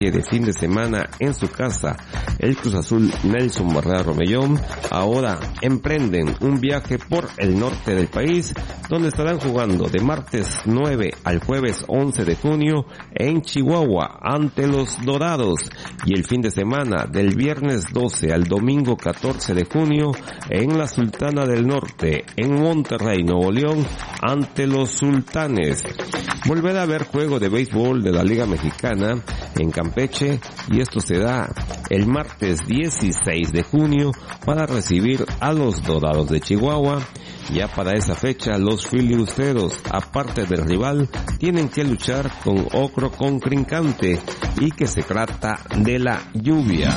de fin de semana en su casa, el Cruz Azul Nelson Barrera Romellón, ahora emprenden un viaje por el norte del país, donde estarán jugando de martes 9 al jueves 11 de junio en Chihuahua ante los Dorados, y el fin de semana del viernes 12 al domingo 14 de junio en la Sultana del Norte, en Monterrey, Nuevo León, ante los Sultanes. Volverá a haber juego de béisbol de la Liga Mexicana en Campeche, y esto se da el martes 16 de junio para recibir a los Dorados de Chihuahua. Ya para esa fecha los filibusteros, aparte del rival, tienen que luchar con otro contrincante, y que se trata de la lluvia.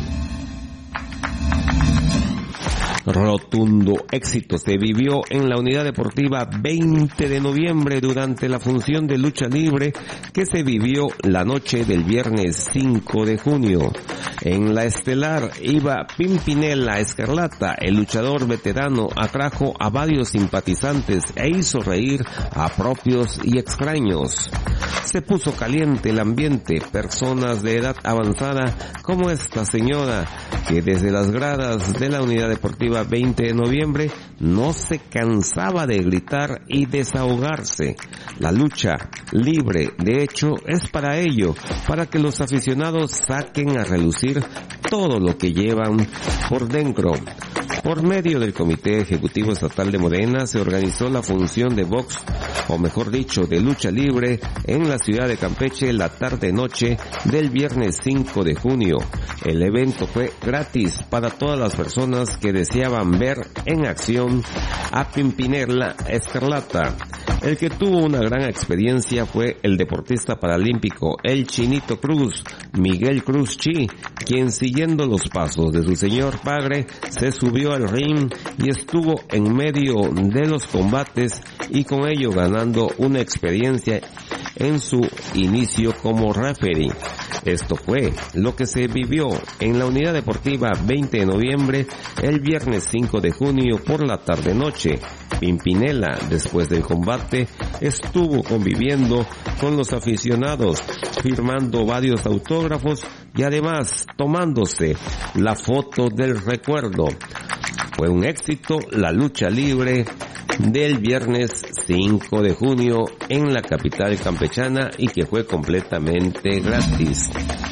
Rotundo éxito se vivió en la Unidad Deportiva 20 de noviembre durante la función de lucha libre que se vivió la noche del viernes 5 de junio. En la estelar iba Pimpinela Escarlata. El luchador veterano atrajo a varios simpatizantes e hizo reír a propios y extraños. Se puso caliente el ambiente. Personas de edad avanzada como esta señora, que desde las gradas de la Unidad Deportiva 20 de noviembre no se cansaba de gritar y desahogarse. La lucha libre, de hecho, es para ello, para que los aficionados saquen a relucir todo lo que llevan por dentro. Por medio del Comité Ejecutivo Estatal de Morena se organizó la función de box, o mejor dicho, de lucha libre, en la ciudad de Campeche la tarde-noche del viernes 5 de junio. El evento fue gratis para todas las personas que deseaban ver en acción a Pimpinela Escarlata. El que tuvo una gran experiencia fue el deportista paralímpico, el Chinito Cruz, Miguel Cruz Chi, quien siguiendo los pasos de su señor padre se subió al ring y estuvo en medio de los combates, y con ello ganando una experiencia en su inicio como referee. Esto fue lo que se vivió en la Unidad Deportiva 20 de noviembre el viernes 5 de junio por la tarde-noche. Pimpinela, después del combate, estuvo conviviendo con los aficionados, firmando varios autógrafos y además tomándose la foto del recuerdo. Fue un éxito la lucha libre del viernes 5 de junio en la capital campechana, y que fue completamente gratis.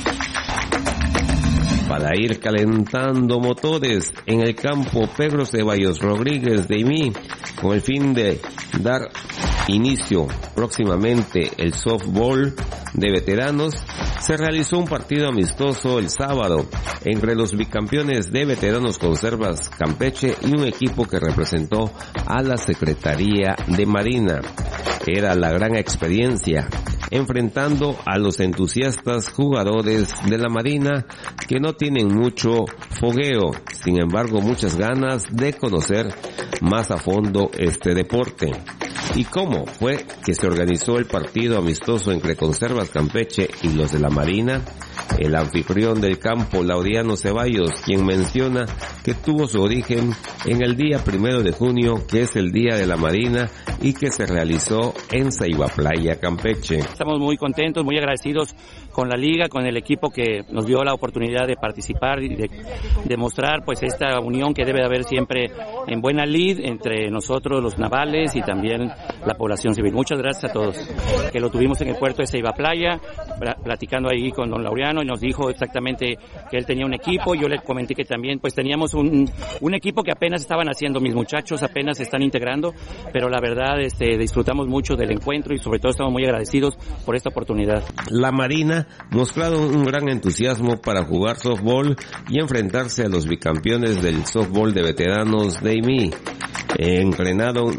Para ir calentando motores en el campo Pedro Ceballos Rodríguez de IMI, con el fin de dar inicio próximamente el softball de veteranos, se realizó un partido amistoso el sábado entre los bicampeones de veteranos Conservas Campeche y un equipo que representó a la Secretaría de Marina. Era la gran experiencia enfrentando a los entusiastas jugadores de la Marina, que no tienen mucho fogueo, sin embargo muchas ganas de conocer más a fondo este deporte. ¿Y cómo fue que se organizó el partido amistoso entre Conservas Campeche y los de la Marina? El anfitrión del campo, Laureano Ceballos, quien menciona que tuvo su origen en el día 1 de junio, que es el Día de la Marina, y que se realizó en Ceiba Playa, Campeche. Estamos muy contentos, muy agradecidos con la liga, con el equipo que nos dio la oportunidad de participar y de demostrar pues esta unión que debe de haber siempre en buena lid entre nosotros los navales y también la población civil. Muchas gracias a todos. Que lo tuvimos en el puerto de Ceiba Playa, platicando ahí con don Laureano, y nos dijo exactamente que él tenía un equipo. Yo le comenté que también pues teníamos un equipo que apenas estaban haciendo, mis muchachos apenas se están integrando, pero la verdad disfrutamos mucho del encuentro y sobre todo estamos muy agradecidos por esta oportunidad. La Marina mostraron un gran entusiasmo para jugar softball y enfrentarse a los bicampeones del softball de veteranos de IMI. Estrenaron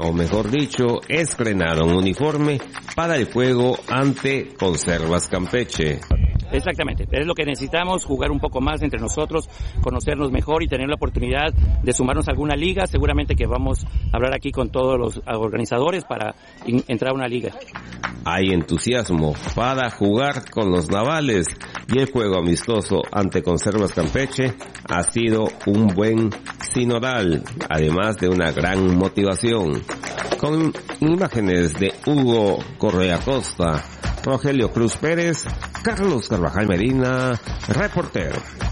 uniforme para el juego ante Conservas Campeche. Exactamente, es lo que necesitamos, jugar un poco más entre nosotros, conocernos mejor y tener la oportunidad de sumarnos a alguna liga. Seguramente que vamos a hablar aquí con todos los organizadores para entrar a una liga. Hay entusiasmo para jugar con los navales, y el juego amistoso ante Conservas Campeche ha sido un buen sinodal, además de una gran motivación. Con imágenes de Hugo Correa Costa, Rogelio Cruz Pérez, Carlos Carvajal Medina, reportero.